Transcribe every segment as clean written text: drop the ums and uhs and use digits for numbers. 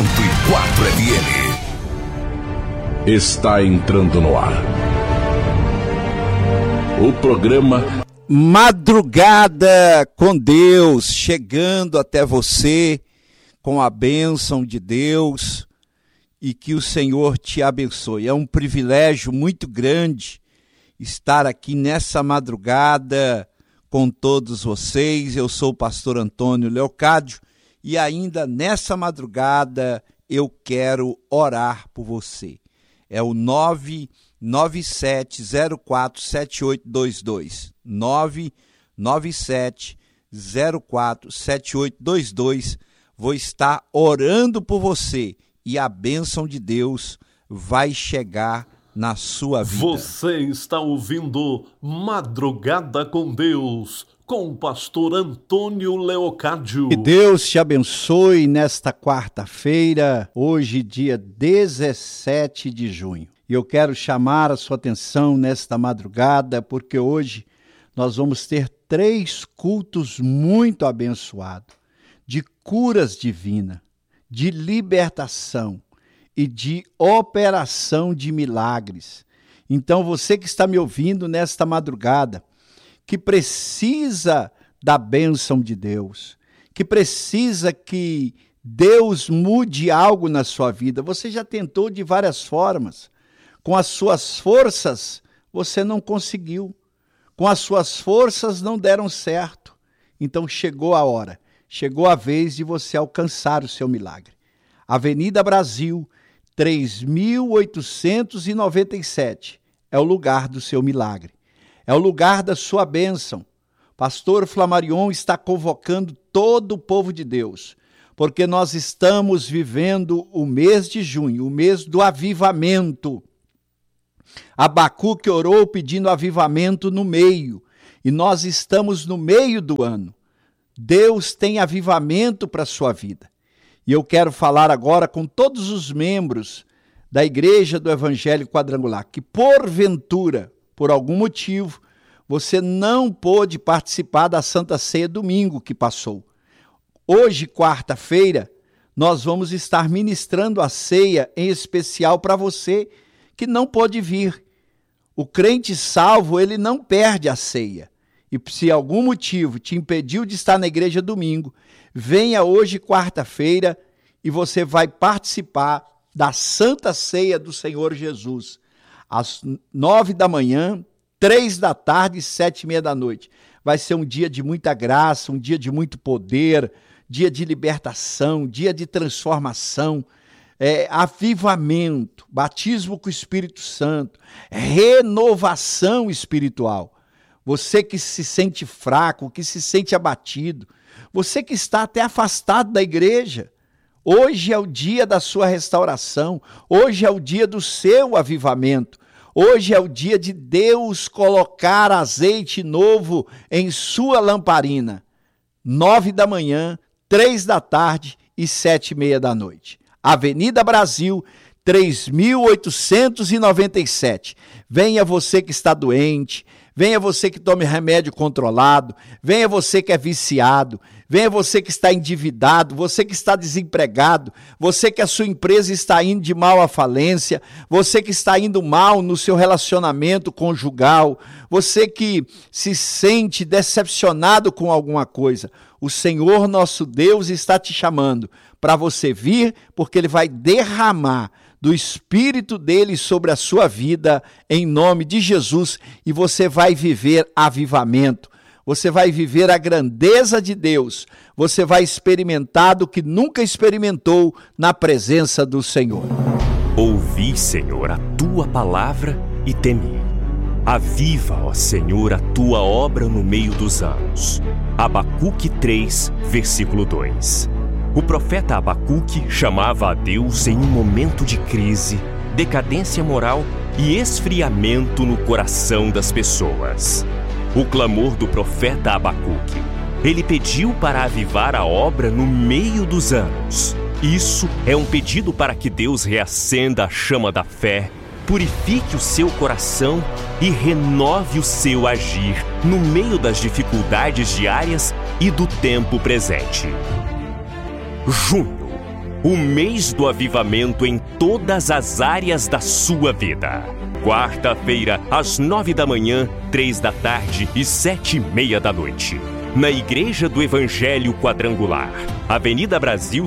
FM. Está entrando no ar o programa Madrugada com Deus, chegando até você com a bênção de Deus e que o Senhor te abençoe. É um privilégio muito grande estar aqui nessa madrugada com todos vocês. Eu sou o pastor Antônio Leocádio e ainda nessa madrugada eu quero orar por você. É o 997047822, 997047822. Vou estar orando por você e a bênção de Deus vai chegar na sua vida. Você está ouvindo Madrugada com Deus, com o pastor Antônio Leocádio. Que Deus te abençoe nesta quarta-feira, hoje dia 17 de junho. E eu quero chamar a sua atenção nesta madrugada, porque hoje nós vamos ter 3 cultos muito abençoados, de curas divinas, de libertação e de operação de milagres. Então você que está me ouvindo nesta madrugada, que precisa da bênção de Deus, que precisa que Deus mude algo na sua vida. Você já tentou de várias formas. Com as suas forças, você não conseguiu. Com as suas forças, não deram certo. Então chegou a hora, chegou a vez de você alcançar o seu milagre. Avenida Brasil, 3.897, é o lugar do seu milagre. É o lugar da sua bênção. Pastor Flamarion está convocando todo o povo de Deus, porque nós estamos vivendo o mês de junho, o mês do avivamento. Abacuque orou pedindo avivamento no meio, e nós estamos no meio do ano. Deus tem avivamento para a sua vida. E eu quero falar agora com todos os membros da Igreja do Evangelho Quadrangular, que porventura, por algum motivo, você não pôde participar da Santa Ceia domingo que passou. Hoje, quarta-feira, nós vamos estar ministrando a ceia em especial para você que não pôde vir. O crente salvo, ele não perde a ceia. E se algum motivo te impediu de estar na igreja domingo, venha hoje, quarta-feira, e você vai participar da Santa Ceia do Senhor Jesus, às 9 da manhã, 3 da tarde e 7h30 da noite. Vai ser um dia de muita graça, um dia de muito poder, dia de libertação, dia de transformação, avivamento, batismo com o Espírito Santo, renovação espiritual. Você que se sente fraco, que se sente abatido, você que está até afastado da igreja, hoje é o dia da sua restauração, hoje é o dia do seu avivamento, hoje é o dia de Deus colocar azeite novo em sua lamparina. 9 da manhã, 3 da tarde e 7h30 da noite. Avenida Brasil, 3.897. Venha você que está doente, venha você que tome remédio controlado, venha você que é viciado, venha você que está endividado, você que está desempregado, você que a sua empresa está indo de mal à falência, você que está indo mal no seu relacionamento conjugal, você que se sente decepcionado com alguma coisa. O Senhor nosso Deus está te chamando para você vir, porque Ele vai derramar do Espírito dele sobre a sua vida, em nome de Jesus, e você vai viver avivamento, você vai viver a grandeza de Deus, você vai experimentar do que nunca experimentou na presença do Senhor. Ouvi, Senhor, a tua palavra e temi. Aviva, ó Senhor, a tua obra no meio dos anos. Abacuque 3, versículo 2. O profeta Abacuque chamava a Deus em um momento de crise, decadência moral e esfriamento no coração das pessoas. O clamor do profeta Abacuque. Ele pediu para avivar a obra no meio dos anos. Isso é um pedido para que Deus reacenda a chama da fé, purifique o seu coração e renove o seu agir no meio das dificuldades diárias e do tempo presente. Junho, o mês do avivamento em todas as áreas da sua vida. Quarta-feira, às 9 da manhã, 3 da tarde e 7h30 da noite. Na Igreja do Evangelho Quadrangular, Avenida Brasil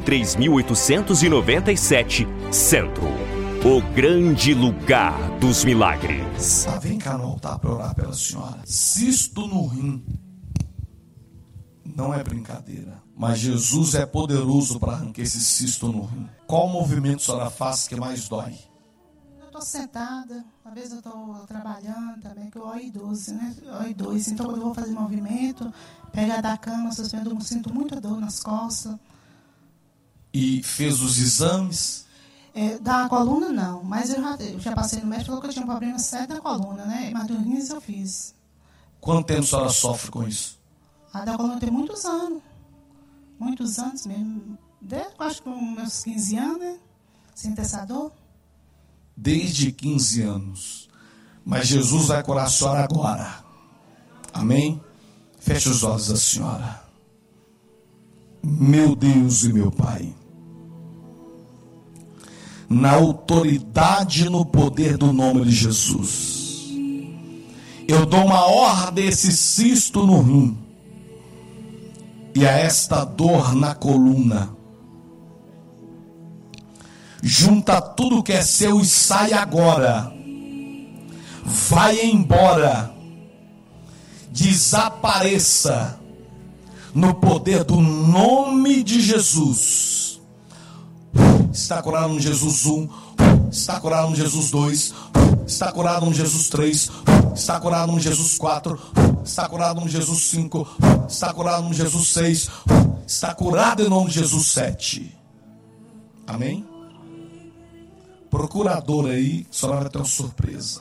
3897, Centro. O grande lugar dos milagres. Vem cá no altar para orar pela senhora. Cisto no rim. Não é brincadeira. Mas Jesus é poderoso para arrancar esse cisto no rim. Qual movimento a senhora faz que mais dói? Eu estou sentada, às vezes eu estou trabalhando também, que eu OI12, né? OI2. Então quando eu vou fazer movimento, pegar da cama, suspendo, eu sinto muita dor nas costas. E fez os exames? Da coluna não, mas eu já passei no médico, falou que eu tinha um problema sério da coluna, né? Mas do rins eu fiz. Quanto tempo a senhora sofre com isso? A da coluna tem muitos anos mesmo. Acho que com meus 15 anos, né? Sem ter essa dor. Desde 15 anos. Mas Jesus vai curar a senhora agora. Amém? Feche os olhos da senhora. Meu Deus e meu Pai, na autoridade e no poder do nome de Jesus, eu dou uma ordem a esse cisto no rim e a esta dor na coluna. Junta tudo que é seu e sai agora. Vai embora. Desapareça no poder do nome de Jesus. Está curado no Jesus 1, está curado no Jesus 2, está curado no Jesus 3, está curado no Jesus 4, está curado no Jesus 5, está curado no Jesus 6, está curado em nome de Jesus 7. Amém? Procurador aí, a senhora vai ter uma surpresa.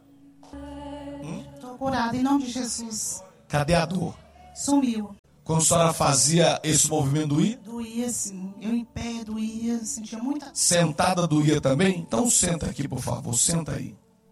Estou curada em nome de Jesus. Cadê a dor? Sumiu. Quando a senhora fazia esse movimento doía? Doía sim, eu em pé doía, sentia muita... Sentada doía também? Então senta aqui, por favor, senta aí.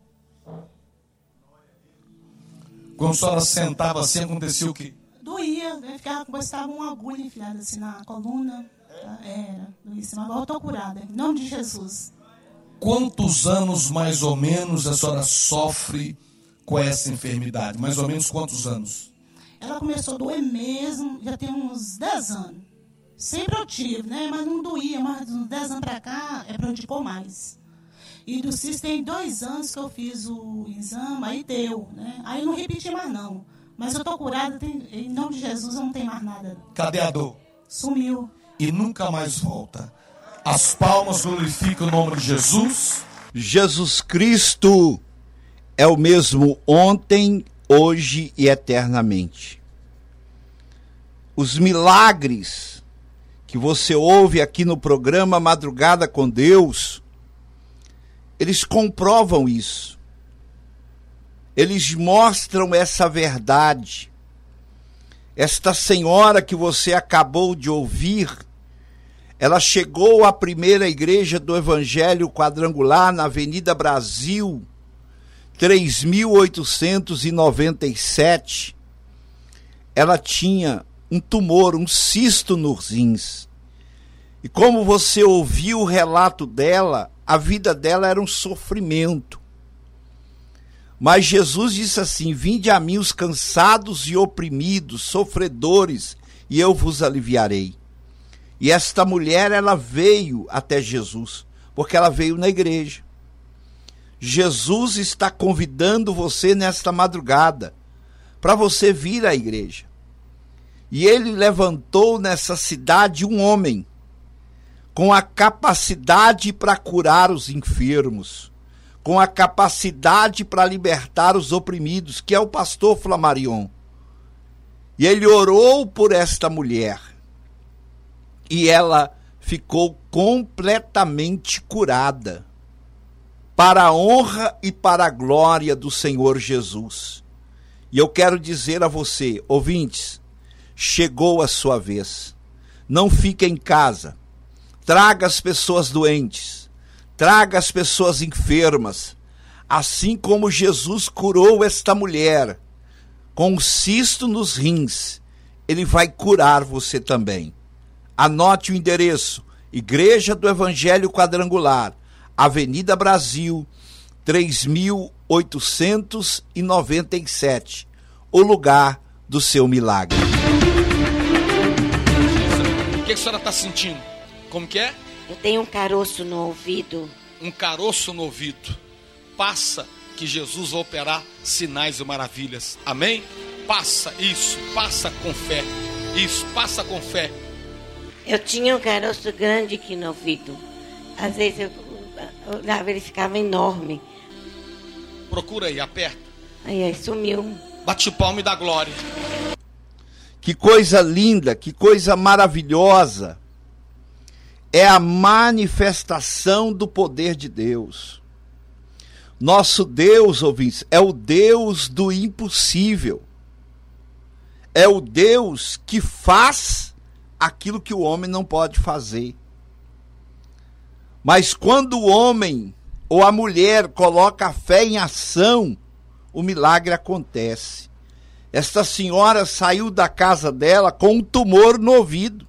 Quando a senhora sentava assim, acontecia o quê? Doía, eu ficava com uma agulha enfiada assim na coluna. Doía assim, mas agora eu estou curada, em nome de Jesus. Quantos anos mais ou menos a senhora sofre com essa enfermidade? Mais ou menos quantos anos? Ela começou a doer mesmo, já tem uns 10 anos. Sempre eu tive, né? Mas não doía, mas uns 10 anos para cá, prejudicou mais. E do CIS tem 2 anos que eu fiz o exame, aí deu, né? Aí eu não repeti mais não. Mas eu tô curada, em nome de Jesus eu não tenho mais nada. Cadê a dor? Sumiu. E nunca mais volta. As palmas glorificam o nome de Jesus. Jesus Cristo é o mesmo ontem, hoje e eternamente. Os milagres que você ouve aqui no programa Madrugada com Deus, eles comprovam isso. Eles mostram essa verdade. Esta senhora que você acabou de ouvir, ela chegou à primeira igreja do Evangelho Quadrangular na Avenida Brasil 3897, ela tinha um tumor, um cisto nos rins. E como você ouviu o relato dela, a vida dela era um sofrimento. Mas Jesus disse assim: vinde a mim os cansados e oprimidos, sofredores, e eu vos aliviarei. E esta mulher, ela veio até Jesus, porque ela veio na igreja. Jesus está convidando você nesta madrugada para você vir à igreja. E ele levantou nessa cidade um homem com a capacidade para curar os enfermos, com a capacidade para libertar os oprimidos, que é o pastor Flamarion. E ele orou por esta mulher e ela ficou completamente curada, para a honra e para a glória do Senhor Jesus. E eu quero dizer a você, ouvintes, chegou a sua vez. Não fique em casa. Traga as pessoas doentes. Traga as pessoas enfermas. Assim como Jesus curou esta mulher com um cisto nos rins, ele vai curar você também. Anote o endereço: Igreja do Evangelho Quadrangular, Avenida Brasil, 3897, o lugar do seu milagre. O que a senhora está sentindo? Como que é? Eu tenho um caroço no ouvido. Um caroço no ouvido. Passa, que Jesus vai operar sinais e maravilhas. Amém? Passa isso, passa com fé. Isso, passa com fé. Eu tinha um caroço grande aqui no ouvido. Às vezes eu olhava, ele ficava enorme. Procura aí, aperta. Aí sumiu. Bate o palmo e dá glória. Que coisa linda, que coisa maravilhosa. É a manifestação do poder de Deus. Nosso Deus, ouvintes, é o Deus do impossível. É o Deus que faz aquilo que o homem não pode fazer. Mas quando o homem ou a mulher coloca a fé em ação, o milagre acontece. Esta senhora saiu da casa dela com um tumor no ouvido.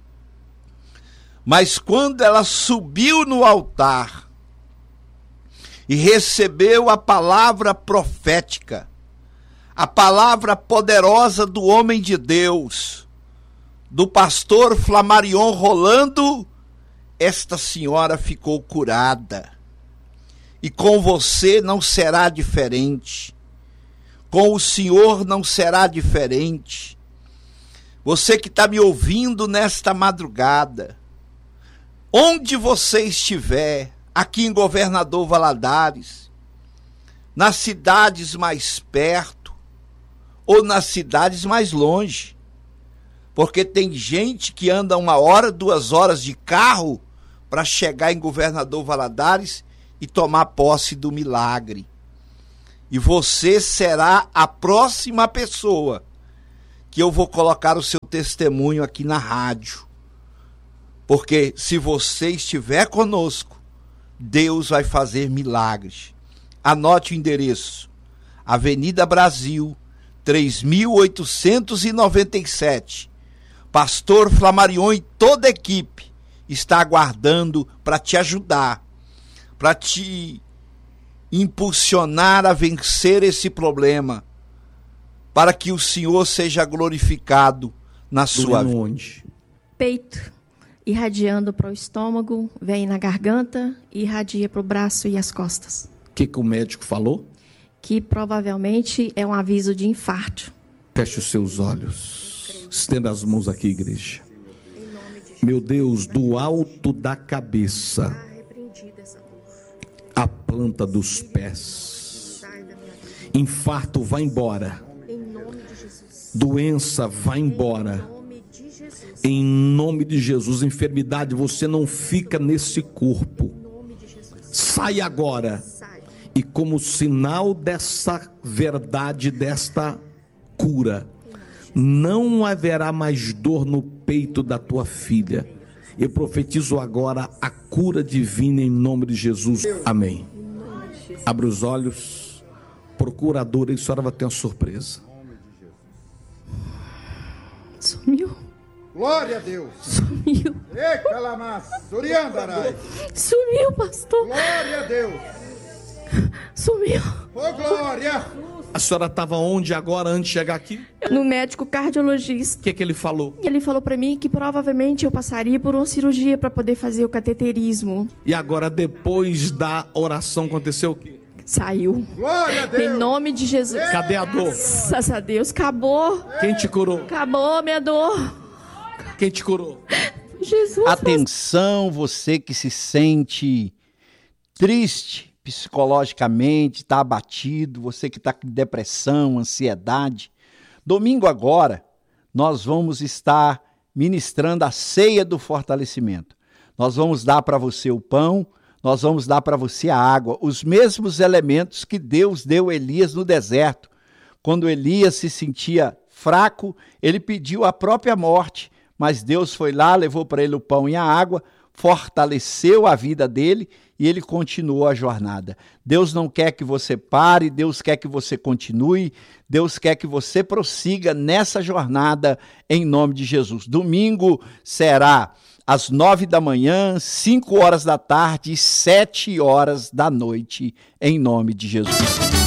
Mas quando ela subiu no altar e recebeu a palavra profética, a palavra poderosa do homem de Deus, do pastor Flamarion Rolando, esta senhora ficou curada. E com você não será diferente. Com o Senhor não será diferente. Você que está me ouvindo nesta madrugada, onde você estiver, aqui em Governador Valadares, nas cidades mais perto ou nas cidades mais longe, porque tem gente que anda 1 hora, 2 horas de carro para chegar em Governador Valadares e tomar posse do milagre. E você será a próxima pessoa que eu vou colocar o seu testemunho aqui na rádio. Porque se você estiver conosco, Deus vai fazer milagres. Anote o endereço: Avenida Brasil, 3897. Pastor Flamarion e toda a equipe está aguardando para te ajudar, para te impulsionar a vencer esse problema, para que o Senhor seja glorificado na sua vida. Onde? Peito, irradiando para o estômago, vem na garganta e irradia para o braço e as costas. O que o médico falou? Que provavelmente é um aviso de infarto. Feche os seus olhos. Estenda as mãos aqui, igreja. Meu Deus, do alto da cabeça, a planta dos pés. Infarto vai embora. Doença vai embora. Em nome de Jesus. Enfermidade, você não fica nesse corpo. Sai agora. E como sinal dessa verdade, desta cura, não haverá mais dor no peito da tua filha. Eu profetizo agora a cura divina em nome de Jesus. Amém. Abra os olhos. Procuradora, e a senhora vai ter uma surpresa. Sumiu. Glória a Deus. Sumiu. Sumiu, pastor. Glória a Deus. Sumiu. Ô, glória. A senhora estava onde agora, antes de chegar aqui? No médico cardiologista. O que ele falou? Ele falou para mim que provavelmente eu passaria por uma cirurgia para poder fazer o cateterismo. E agora, depois da oração, aconteceu o quê? Saiu. Glória a Deus. Em nome de Jesus. Cadê a dor? Graças a Deus. Acabou. Quem te curou? Acabou minha dor. Quem te curou? Jesus. Atenção, você que se sente triste psicologicamente, está abatido, você que está com depressão, ansiedade. Domingo agora, nós vamos estar ministrando a ceia do fortalecimento. Nós vamos dar para você o pão, nós vamos dar para você a água, os mesmos elementos que Deus deu a Elias no deserto. Quando Elias se sentia fraco, ele pediu a própria morte, mas Deus foi lá, levou para ele o pão e a água, fortaleceu a vida dele e ele continuou a jornada. Deus não quer que você pare, Deus quer que você continue, Deus quer que você prossiga nessa jornada em nome de Jesus. Domingo será às 9 da manhã, 5 horas da tarde e 7 horas da noite, em nome de Jesus.